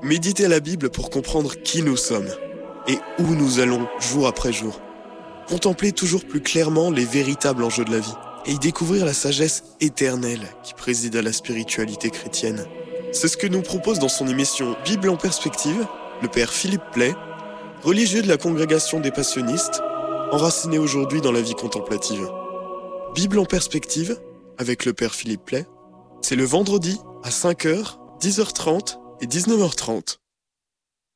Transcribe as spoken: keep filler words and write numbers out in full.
Méditer la Bible pour comprendre qui nous sommes et où nous allons jour après jour. Contempler toujours plus clairement les véritables enjeux de la vie et y découvrir la sagesse éternelle qui préside à la spiritualité chrétienne. C'est ce que nous propose dans son émission Bible en perspective, le père Philippe Play, religieux de la congrégation des passionnistes, enraciné aujourd'hui dans la vie contemplative. Bible en perspective, avec le père Philippe Play, c'est le vendredi à cinq heures, dix heures trente et dix-neuf heures trente.